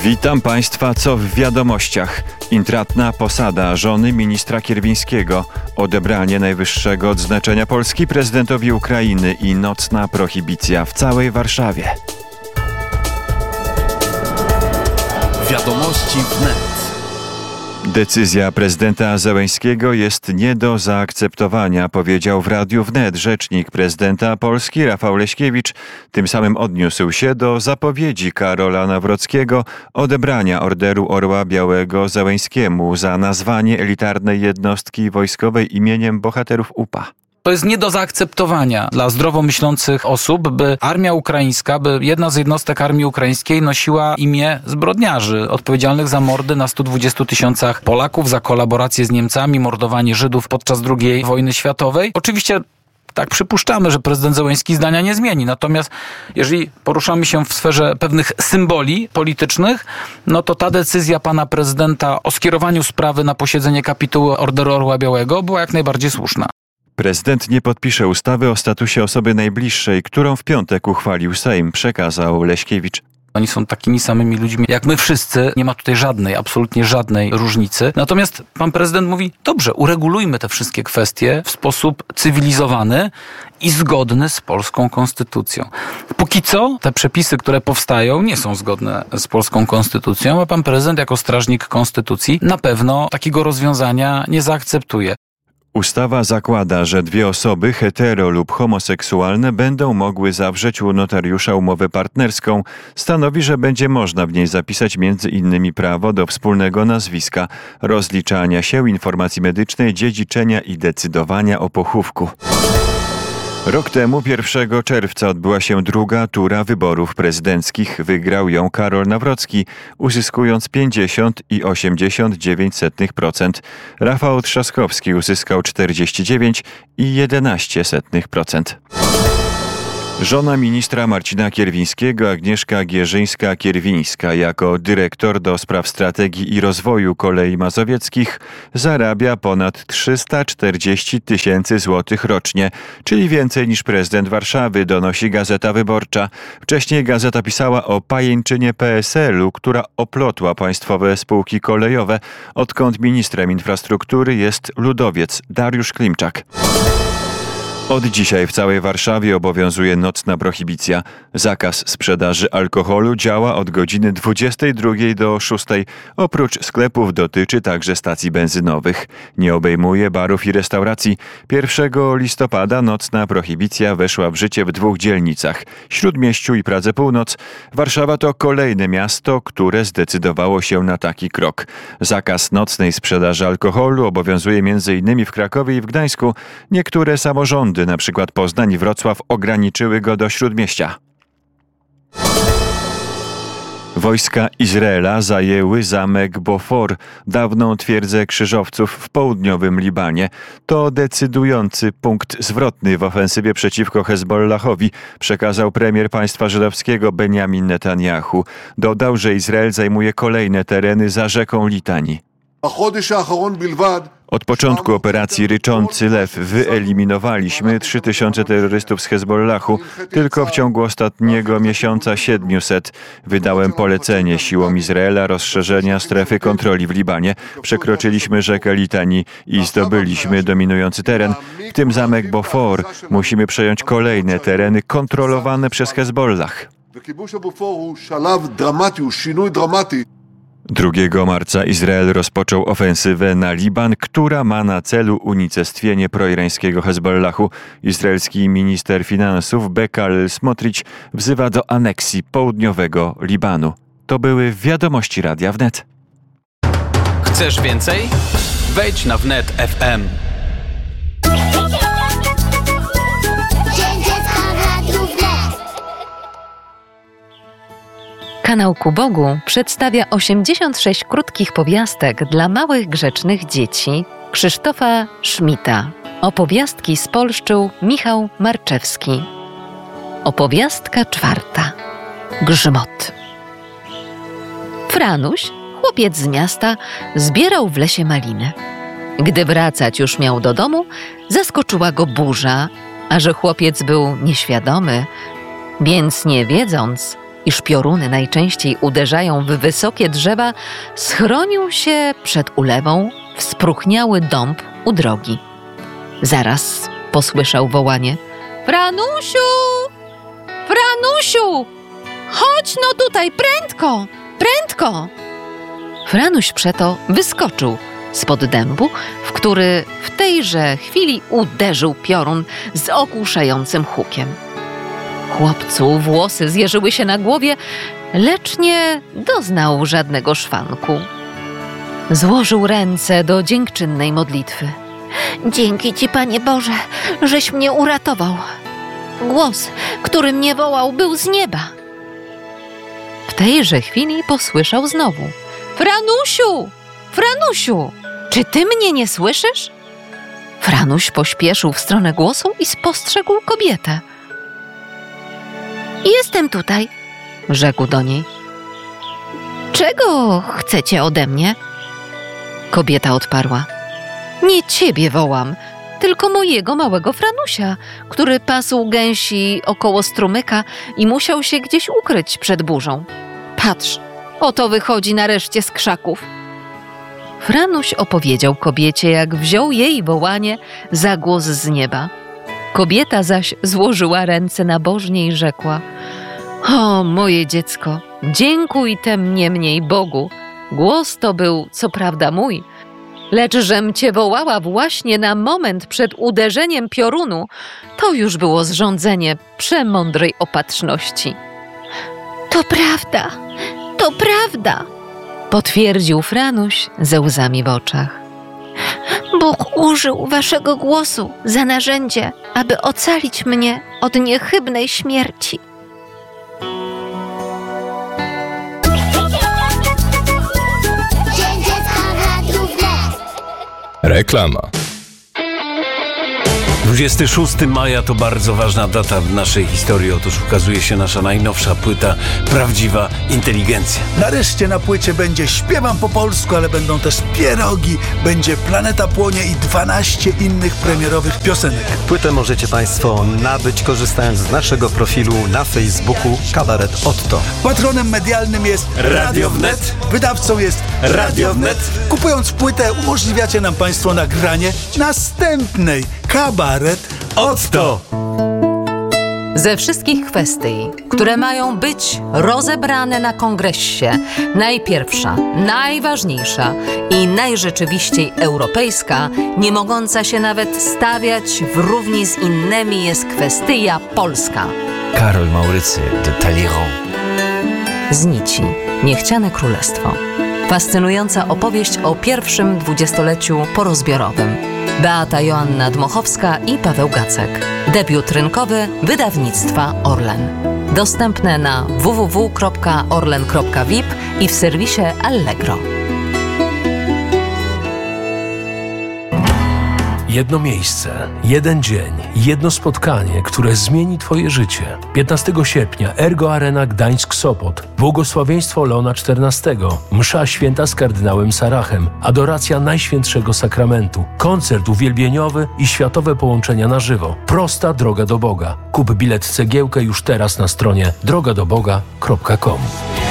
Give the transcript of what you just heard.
Witam Państwa, co w wiadomościach. Intratna posada żony ministra Kierwińskiego, odebranie najwyższego odznaczenia Polski prezydentowi Ukrainy i nocna prohibicja w całej Warszawie. Wiadomości wnet. Decyzja prezydenta Zełenskiego jest nie do zaakceptowania, powiedział w Radiu Wnet rzecznik prezydenta Polski Rafał Leśkiewicz. Tym samym odniósł się do zapowiedzi Karola Nawrockiego odebrania Orderu Orła Białego Zełenskiemu za nazwanie elitarnej jednostki wojskowej imieniem bohaterów UPA. To jest nie do zaakceptowania dla zdrowo myślących osób, by armia ukraińska, by jedna z jednostek armii ukraińskiej nosiła imię zbrodniarzy odpowiedzialnych za mordy na 120 000 Polaków, za kolaborację z Niemcami, mordowanie Żydów podczas II wojny światowej. Oczywiście tak przypuszczamy, że prezydent Zełenski zdania nie zmieni. Natomiast jeżeli poruszamy się w sferze pewnych symboli politycznych, no to ta decyzja pana prezydenta o skierowaniu sprawy na posiedzenie kapituły Orderu Orła Białego była jak najbardziej słuszna. Prezydent nie podpisze ustawy o statusie osoby najbliższej, którą w piątek uchwalił Sejm, przekazał Leśkiewicz. Oni są takimi samymi ludźmi jak my wszyscy. Nie ma tutaj absolutnie żadnej różnicy. Natomiast pan prezydent mówi, dobrze, uregulujmy te wszystkie kwestie w sposób cywilizowany i zgodny z polską konstytucją. Póki co te przepisy, które powstają, nie są zgodne z polską konstytucją, a pan prezydent jako strażnik konstytucji na pewno takiego rozwiązania nie zaakceptuje. Ustawa zakłada, że dwie osoby hetero lub homoseksualne będą mogły zawrzeć u notariusza umowę partnerską. Stanowi, że będzie można w niej zapisać m.in. prawo do wspólnego nazwiska, rozliczania się, informacji medycznej, dziedziczenia i decydowania o pochówku. Rok temu, 1 czerwca, odbyła się druga tura wyborów prezydenckich. Wygrał ją Karol Nawrocki, uzyskując 50,89%. Rafał Trzaskowski uzyskał 49,11%. Żona ministra Marcina Kierwińskiego, Agnieszka Gierzyńska-Kierwińska, jako dyrektor do spraw strategii i rozwoju kolei mazowieckich zarabia ponad 340 000 złotych rocznie, czyli więcej niż prezydent Warszawy, donosi Gazeta Wyborcza. Wcześniej gazeta pisała o pajęczynie PSL-u, która oplotła państwowe spółki kolejowe, odkąd ministrem infrastruktury jest ludowiec Dariusz Klimczak. Od dzisiaj w całej Warszawie obowiązuje nocna prohibicja. Zakaz sprzedaży alkoholu działa od godziny 22 do 6. Oprócz sklepów dotyczy także stacji benzynowych. Nie obejmuje barów i restauracji. 1 listopada nocna prohibicja weszła w życie w 2 dzielnicach: Śródmieściu i Pradze Północ. Warszawa to kolejne miasto, które zdecydowało się na taki krok. Zakaz nocnej sprzedaży alkoholu obowiązuje m.in. w Krakowie i w Gdańsku. Niektóre samorządy, na przykład Poznań i Wrocław, ograniczyły go do Śródmieścia. Wojska Izraela zajęły zamek Bofor, dawną twierdzę krzyżowców w południowym Libanie. To decydujący punkt zwrotny w ofensywie przeciwko Hezbollahowi, przekazał premier państwa żydowskiego Benjamin Netanyahu. Dodał, że Izrael zajmuje kolejne tereny za rzeką Litani. Od początku operacji Ryczący Lew wyeliminowaliśmy 3000 terrorystów z Hezbollahu. Tylko w ciągu ostatniego miesiąca 700. Wydałem polecenie siłom Izraela rozszerzenia strefy kontroli w Libanie. Przekroczyliśmy rzekę Litani i zdobyliśmy dominujący teren, w tym zamek Bofor. Musimy przejąć kolejne tereny kontrolowane przez Hezbollah. 2 marca Izrael rozpoczął ofensywę na Liban, która ma na celu unicestwienie proirańskiego Hezbollahu. Izraelski minister finansów Bezalel Smotrich wzywa do aneksji południowego Libanu. To były wiadomości Radia Wnet. Chcesz więcej? Wejdź na Wnet FM. Kanał Ku Bogu przedstawia 86 krótkich powiastek dla małych, grzecznych dzieci Krzysztofa Szmita. Opowiastki spolszczył Michał Marczewski. Opowiastka 4. Grzmot. Franuś, chłopiec z miasta, zbierał w lesie maliny. Gdy wracać już miał do domu, zaskoczyła go burza, a że chłopiec był nieświadomy, więc nie wiedząc, iż pioruny najczęściej uderzają w wysokie drzewa, schronił się przed ulewą w spróchniały dąb u drogi. Zaraz posłyszał wołanie: Franusiu! Franusiu! Chodź no tutaj, prędko! Prędko! Franuś przeto wyskoczył spod dębu, w który w tejże chwili uderzył piorun z ogłuszającym hukiem. Chłopcu włosy zjeżyły się na głowie, lecz nie doznał żadnego szwanku. Złożył ręce do dziękczynnej modlitwy. Dzięki Ci, Panie Boże, żeś mnie uratował. Głos, który mnie wołał, był z nieba. W tejże chwili posłyszał znowu: Franusiu! Franusiu! Czy Ty mnie nie słyszysz? Franuś pośpieszył w stronę głosu i spostrzegł kobietę. Jestem tutaj, rzekł do niej. Czego chcecie ode mnie? Kobieta odparła: Nie ciebie wołam, tylko mojego małego Franusia, który pasł gęsi około strumyka i musiał się gdzieś ukryć przed burzą. Patrz, oto wychodzi nareszcie z krzaków. Franuś opowiedział kobiecie, jak wziął jej wołanie za głos z nieba. Kobieta zaś złożyła ręce nabożnie i rzekła: O, moje dziecko, dziękuj tem niemniej Bogu. Głos to był co prawda mój, lecz żem cię wołała właśnie na moment przed uderzeniem piorunu, to już było zrządzenie przemądrej opatrzności. To prawda, potwierdził Franuś ze łzami w oczach. Bóg użył waszego głosu za narzędzie, aby ocalić mnie od niechybnej śmierci. Reklama. 26 maja to bardzo ważna data w naszej historii. Otóż ukazuje się nasza najnowsza płyta Prawdziwa Inteligencja. Nareszcie na płycie będzie Śpiewam po polsku, ale będą też pierogi, będzie Planeta Płonie i 12 innych premierowych piosenek. Płytę możecie Państwo nabyć, korzystając z naszego profilu na Facebooku Kabaret Otto. Patronem medialnym jest Radio Wnet. Wydawcą jest Radio Wnet. Kupując płytę umożliwiacie nam Państwo nagranie następnej Kabaret Otto. Ze wszystkich kwestii, które mają być rozebrane na kongresie, najpierwsza, najważniejsza i najrzeczywiściej europejska, nie mogąca się nawet stawiać w równi z innymi, jest kwestia polska. Karol Maurycy de Talleyrand. Z nici niechciane królestwo. Fascynująca opowieść o pierwszym dwudziestoleciu porozbiorowym. Beata Joanna Dmochowska i Paweł Gacek. Debiut rynkowy wydawnictwa Orlen. Dostępne na www.orlen.vip i w serwisie Allegro. Jedno miejsce, jeden dzień, jedno spotkanie, które zmieni Twoje życie. 15 sierpnia Ergo Arena Gdańsk-Sopot. Błogosławieństwo Leona XIV. Msza święta z kardynałem Sarachem. Adoracja Najświętszego Sakramentu. Koncert uwielbieniowy i światowe połączenia na żywo. Prosta droga do Boga. Kup bilet cegiełkę już teraz na stronie drogadoboga.com.